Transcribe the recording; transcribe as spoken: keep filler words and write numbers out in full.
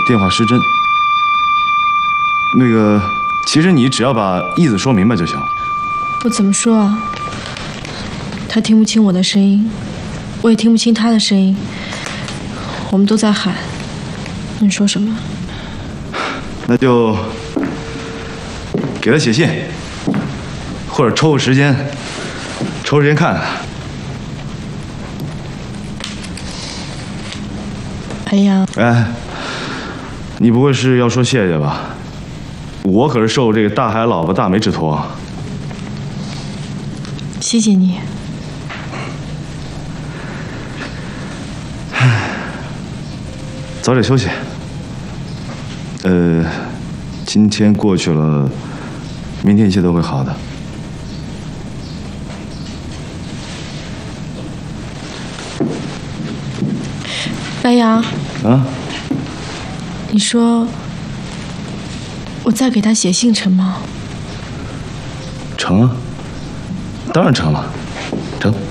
电话失真。那个，其实你只要把意思说明白就行。 我怎么说啊？他听不清我的声音，我也听不清他的声音。我们都在喊，你说什么？ 那就给他写信，或者抽个时间，抽时间看看。 白杨， 哎，你不会是要说谢谢吧？我可是受这个大海老婆大美之托。 谢谢你。 早点休息。呃，今天过去了，明天一切都会好的。 白杨。 啊？ 你说，我再给他写信成吗？ 成啊，当然成了，成。